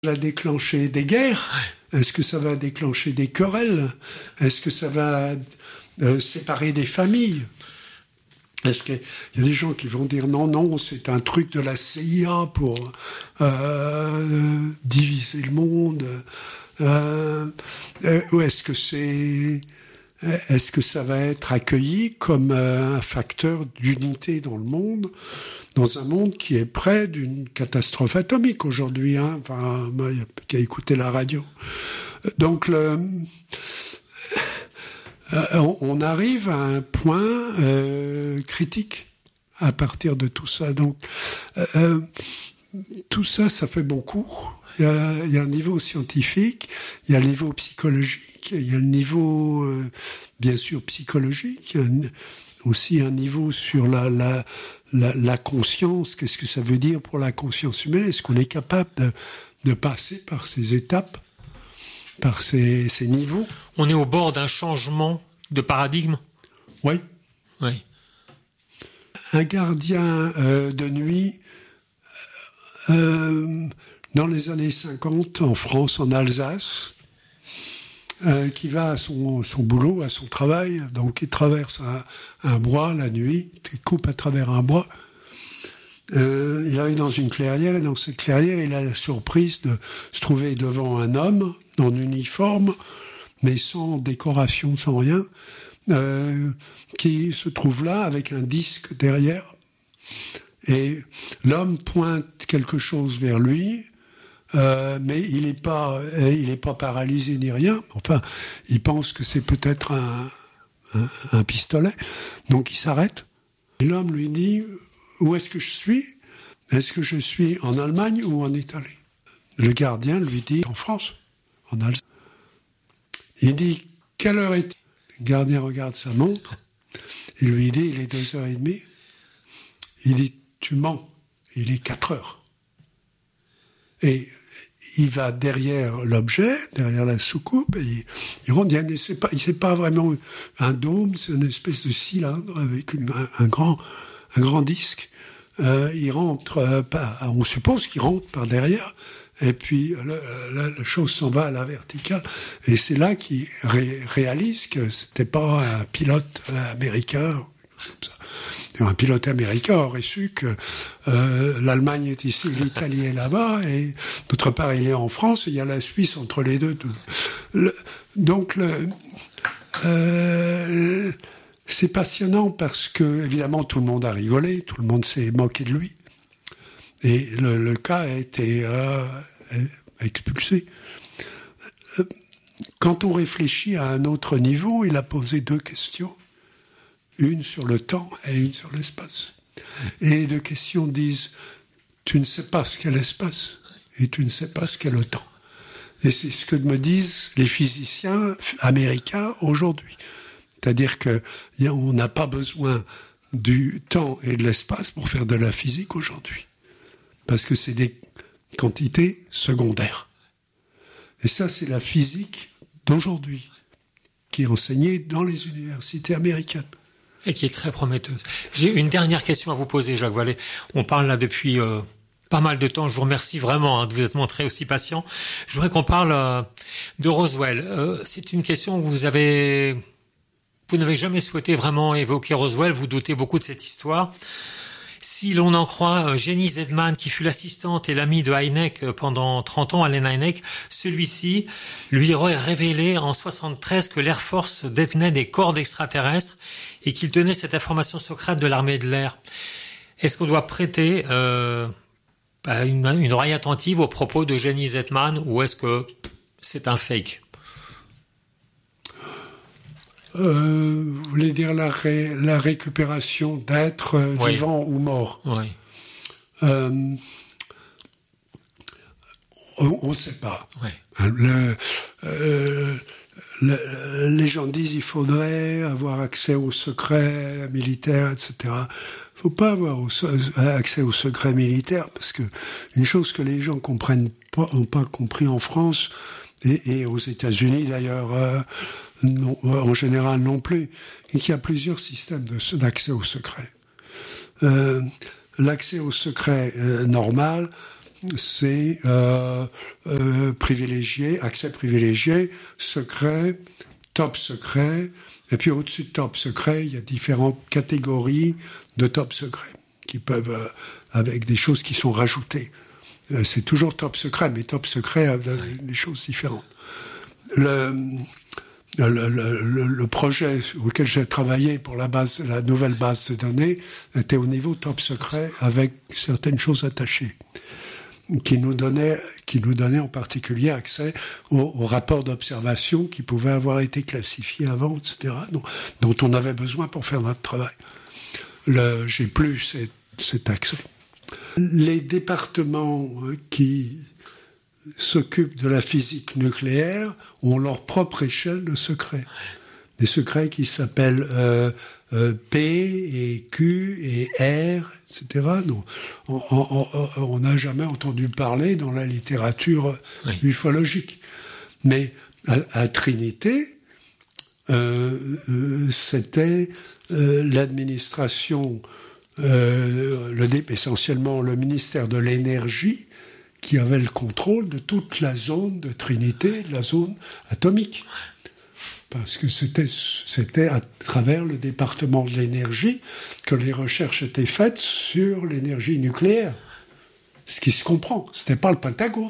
va déclencher des guerres? Est-ce que ça va déclencher des querelles? Est-ce que ça va séparer des familles? Est-ce qu'il y a des gens qui vont dire non, c'est un truc de la CIA pour diviser le monde? Ou est-ce que ça va être accueilli comme un facteur d'unité dans le monde, dans un monde qui est près d'une catastrophe atomique aujourd'hui, hein? Enfin, moi, il n'y a qu'à écouter la radio. Donc, on arrive à un point critique à partir de tout ça. Donc, tout ça, ça fait beaucoup. Il y a un niveau scientifique, il y a le niveau psychologique, il y a le niveau, bien sûr, psychologique, il y a aussi un niveau sur la conscience. Qu'est-ce que ça veut dire pour la conscience humaine? Est-ce qu'on est capable de passer par ces étapes, par ces niveaux? On est au bord d'un changement de paradigme? Oui. Oui. Un gardien de nuit, dans les années 50, en France, en Alsace, qui va à son boulot, à son travail, donc il traverse un bois la nuit, il coupe à travers un bois, il arrive dans une clairière, et dans cette clairière, il a la surprise de se trouver devant un homme, en uniforme, mais sans décoration, sans rien, qui se trouve là avec un disque derrière. Et l'homme pointe quelque chose vers lui, mais il n'est pas paralysé ni rien. Enfin, il pense que c'est peut-être un pistolet. Donc il s'arrête. Et l'homme lui dit: où est-ce que je suis? Est-ce que je suis en Allemagne ou en Italie? Le gardien lui dit: en France, en Alsace. Il dit: quelle heure est-il? Le gardien regarde sa montre. Il lui dit: il est 2h30. Il dit: tu mens, il est 4h. Et il va derrière l'objet, derrière la soucoupe, et il rentre. C'est pas vraiment un dôme, c'est une espèce de cylindre avec un grand disque. Il rentre, on suppose qu'il rentre par derrière, et puis la chose s'en va à la verticale. Et c'est là qu'il réalise que c'était pas un pilote américain, comme ça. Un pilote américain aurait su que l'Allemagne est ici, l'Italie est là-bas, et d'autre part, il est en France, et il y a la Suisse entre les deux. Donc, c'est passionnant parce que, évidemment, tout le monde a rigolé, tout le monde s'est moqué de lui. Et le cas a été expulsé. Quand on réfléchit à un autre niveau, il a posé 2 questions. Une sur le temps et une sur l'espace. Et les 2 questions disent: tu ne sais pas ce qu'est l'espace et tu ne sais pas ce qu'est le temps. Et c'est ce que me disent les physiciens américains aujourd'hui. C'est-à-dire qu'on n'a pas besoin du temps et de l'espace pour faire de la physique aujourd'hui. Parce que c'est des quantités secondaires. Et ça, c'est la physique d'aujourd'hui, qui est enseignée dans les universités américaines. Et qui est très prometteuse. J'ai une dernière question à vous poser, Jacques Vallée. On parle là depuis pas mal de temps. Je vous remercie vraiment de vous être montré aussi patient. Je voudrais qu'on parle de Roswell. C'est une question que vous n'avez jamais souhaité vraiment évoquer Roswell. Vous doutez beaucoup de cette histoire. Si l'on en croit Jenny Zeidman, qui fut l'assistante et l'amie de Hynek pendant 30 ans, Allen Hynek, celui-ci lui aurait révélé en 73 que l'Air Force détenait des corps d'extraterrestres et qu'il tenait cette information secrète de l'armée de l'air. Est-ce qu'on doit prêter une oreille attentive aux propos de Jenny Zeidman, ou est-ce que c'est un fake? Vous voulez dire la récupération d'êtres vivants ou morts? Oui. On ne sait pas. Oui. Les gens disent qu'il faudrait avoir accès aux secrets militaires, etc. Il ne faut pas avoir accès aux secrets militaires, parce que une chose que les gens n'ont pas compris en France, et aux États-Unis d'ailleurs, non, en général non plus, et qu'il y a plusieurs systèmes d'accès au secret. L'accès au secret normal, c'est privilégié, accès privilégié, secret, top secret, et puis au-dessus de top secret, il y a différentes catégories de top secret qui peuvent, avec des choses qui sont rajoutées. C'est toujours top secret, mais top secret a des choses différentes. Le projet auquel j'ai travaillé pour la nouvelle base de données était au niveau top secret avec certaines choses attachées qui nous donnaient en particulier accès aux rapports d'observation qui pouvaient avoir été classifiés avant, etc., dont on avait besoin pour faire notre travail. J'ai plus cet accès. Les départements qui s'occupent de la physique nucléaire ont leur propre échelle de secrets. Des secrets qui s'appellent P et Q et R, etc. Non, on n'a jamais entendu parler dans la littérature ufologique. Mais à Trinité, c'était l'administration, essentiellement le ministère de l'Énergie, qui avait le contrôle de toute la zone de Trinité, de la zone atomique. Parce que c'était à travers le département de l'énergie que les recherches étaient faites sur l'énergie nucléaire. Ce qui se comprend, c'était pas le Pentagone.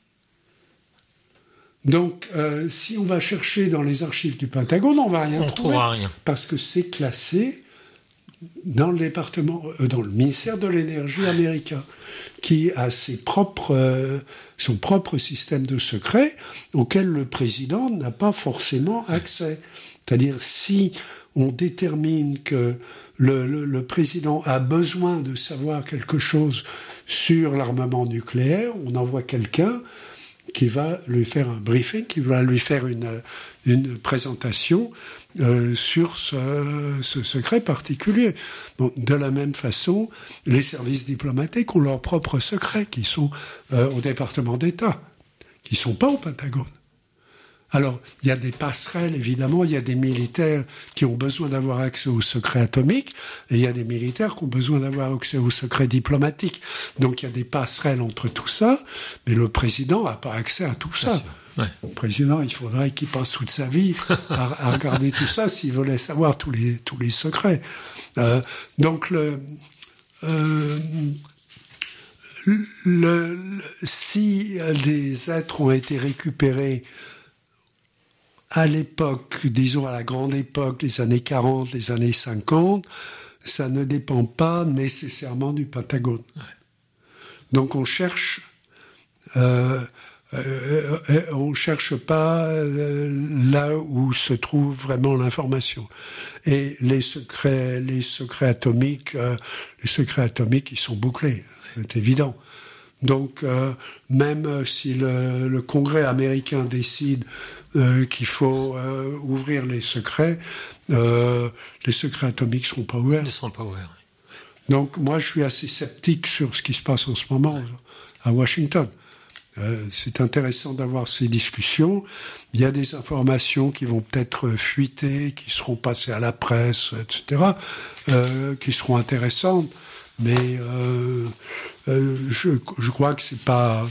Donc, si on va chercher dans les archives du Pentagone, on va rien trouver. On trouvera rien. Parce que c'est classé dans le département, dans le ministère de l'énergie américain, qui a son propre système de secret auquel le président n'a pas forcément accès. C'est-à-dire, si on détermine que le président a besoin de savoir quelque chose sur l'armement nucléaire, on envoie quelqu'un qui va lui faire un briefing, qui va lui faire une présentation sur ce secret particulier. Bon, de la même façon, les services diplomatiques ont leurs propres secrets qui sont au département d'État, qui ne sont pas au Pentagone. Alors, il y a des passerelles, évidemment, il y a des militaires qui ont besoin d'avoir accès au secret atomique, et il y a des militaires qui ont besoin d'avoir accès au secret diplomatique. Donc, il y a des passerelles entre tout ça, mais le président n'a pas accès à tout ça. Ouais. Le président, il faudrait qu'il passe toute sa vie à regarder tout ça s'il voulait savoir tous les secrets. Donc, si les êtres ont été récupérés à l'époque, disons à la grande époque, les années 40, les années 50, ça ne dépend pas nécessairement du Pentagone. Ouais. Donc on cherche pas là où se trouve vraiment l'information. Et les secrets atomiques, ils sont bouclés, c'est évident. Donc même si le Congrès américain décide qu'il faut ouvrir les secrets atomiques ne seront pas ouverts. Ils ne seront pas ouverts. Donc moi je suis assez sceptique sur ce qui se passe en ce moment à Washington. C'est intéressant d'avoir ces discussions. Il y a des informations qui vont peut-être fuiter, qui seront passées à la presse, etc., qui seront intéressantes. Mais je crois que c'est pas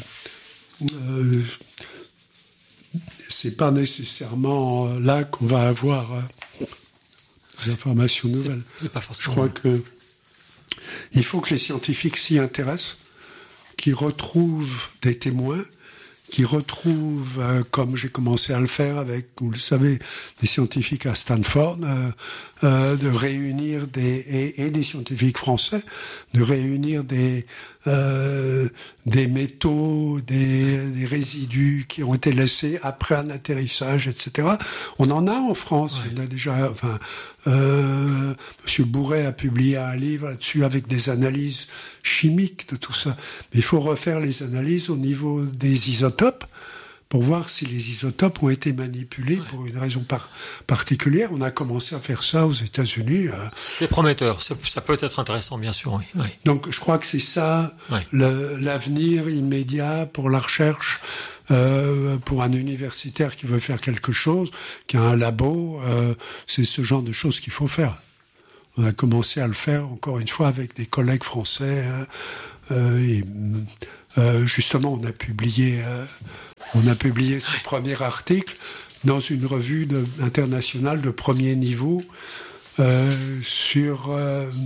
nécessairement là qu'on va avoir des informations nouvelles. C'est pas forcément. Je crois que il faut que les scientifiques s'y intéressent, qui retrouvent des témoins, qui retrouvent, comme j'ai commencé à le faire avec, vous le savez, des scientifiques à Stanford, de réunir et des scientifiques français, de réunir des métaux, des résidus qui ont été laissés après un atterrissage, etc. On en a en France. Ouais. Il y en a déjà, Monsieur Bourret a publié un livre là-dessus avec des analyses chimiques de tout ça. Mais il faut refaire les analyses au niveau des isotopes pour voir si les isotopes ont été manipulés pour une raison particulière. On a commencé à faire ça aux États-Unis. C'est prometteur. Ça peut être intéressant, bien sûr. Oui. Donc, je crois que c'est ça l'avenir immédiat pour la recherche, pour un universitaire qui veut faire quelque chose, qui a un labo. C'est ce genre de choses qu'il faut faire. On a commencé à le faire, encore une fois, avec des collègues français. Justement, on a publié ce premier article dans une revue internationale de premier niveau sur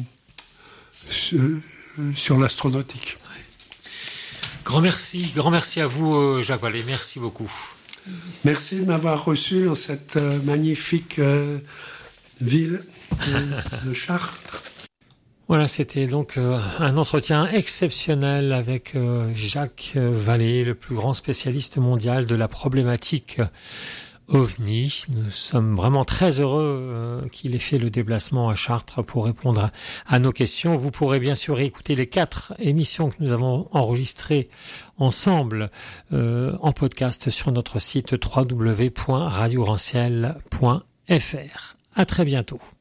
l'astronautique. Grand merci à vous, Jacques Vallée. Merci beaucoup. Merci de m'avoir reçu dans cette magnifique ville de Chartres. Voilà, c'était donc un entretien exceptionnel avec Jacques Vallée, le plus grand spécialiste mondial de la problématique OVNI. Nous sommes vraiment très heureux qu'il ait fait le déplacement à Chartres pour répondre à nos questions. Vous pourrez bien sûr écouter les 4 émissions que nous avons enregistrées ensemble en podcast sur notre site www.radioranciel.fr. À très bientôt.